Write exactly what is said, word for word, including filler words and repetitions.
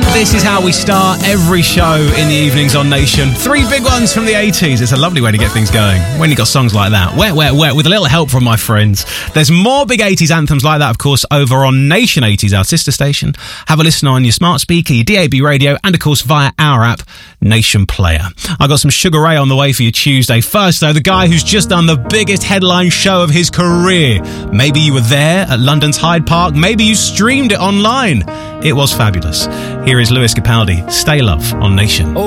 This is how we start every show in the evenings on Nation. Three big ones from the eighties. It's a lovely way to get things going when you got songs like that. Wet, wet, wet, with a little help from my friends. There's more big eighties anthems like that, of course, over on Nation eighties, our sister station. Have a listen on your smart speaker, your D A B radio, and of course via our app, Nation Player. I got some Sugar Ray on the way for you Tuesday. First, though, the guy who's just done the biggest headline show of his career. Maybe you were there at London's Hyde Park. Maybe you streamed it online. It was fabulous. Here is Lewis Capaldi, Stay Love on Nation.